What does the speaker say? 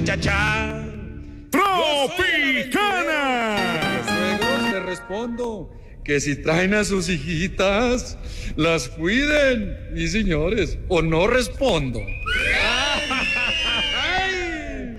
Cha-cha. ¡Tropicana! Suegros, les respondo que si traen a sus hijitas, las cuiden, mis señores, o no respondo.